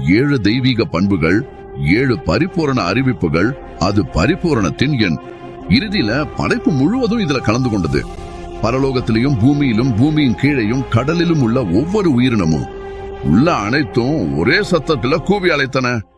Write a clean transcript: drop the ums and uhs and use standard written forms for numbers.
7 தெய்வீக பண்புகள், 7 பரிபூரண அறிவிப்புகள், அது பரிபூரணத்தின் எண். இறுதியில படைப்பு முழுவதும் இதுல கலந்து கொண்டது. பரலோகத்திலும் பூமியிலும், பூமியின் கீழையும், கடலிலும் உள்ள ஒவ்வொரு உயிரினமும் உள்ள அனைத்தும் ஒரே சத்தத்துல கூவி அழைத்தன.